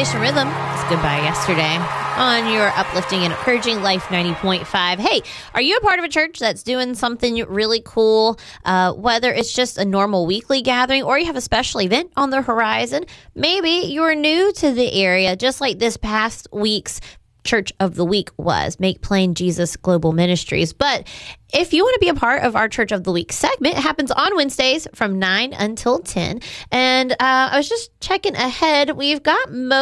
Station Rhythm. It's Goodbye Yesterday on your uplifting and encouraging Life 90.5. Hey, are you a part of a church that's doing something really cool? Whether it's just a normal weekly gathering or you have a special event on the horizon. Maybe you're new to the area, just like this past week's Church of the Week was, Make Plain Jesus Global Ministries. But if you want to be a part of our Church of the Week segment, it happens on Wednesdays from 9 until 10. And I was just checking ahead. We've got most